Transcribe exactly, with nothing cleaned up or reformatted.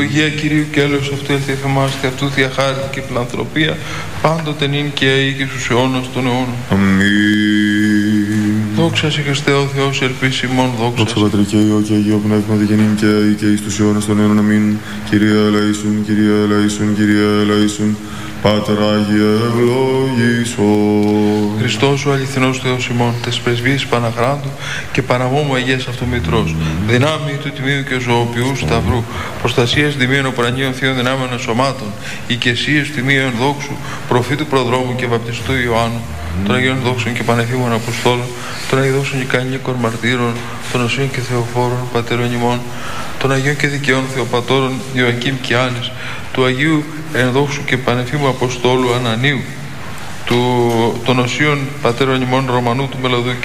Ευλογία Κυρίου και έλεος αυτού έλθει εφ' εμάς και αυτού θεία χάρη και φιλανθρωπία, πάντοτε νυν και αεί και στους αιώνας των αιώνων. Αμήν. Δόξα σε Χριστέ ο Θεός, ελπίς ημών, δόξα. Δόξα Πατρί και Υιό και Αγίο Πνεύματι και νυν και αεί και εις τους αιώνας των αιώνων. Αμήν. Κυρία ελέησον, Κυρία ελέησον, Κυρία ελέησον. Πάτερ Άγιε ευλογήσον. Χριστός ο αληθινός Θεός ημών, τες πρεσβείες Παναχράντου και Παναμόμου Αγίας Αυτομητρός, δυνάμει του Τιμίου και Ζωοποιού Σταυρού, προστασίας δημίων οπρανίων θείων δυνάμεων σωμάτων, οικεσίες τιμίων δόξου, προφήτου προδρόμου και βαπτιστού Ιωάννου, των Αγίων Δόξων και Πανεφήμων Αποστόλων, των Αγίων Δόξων και Κανίκων Μαρτύρων, των Οσίων και Θεοφόρων Πατέρων ημών, των Αγίων και Δικαιών Θεοπατώρων Ιωακήμ και Άννης, του Αγίου Ενδόξου και Πανεφήμου Αποστόλου Ανανίου, του, των Οσίων Πατέρων ημών Ρωμανού του Μελωδού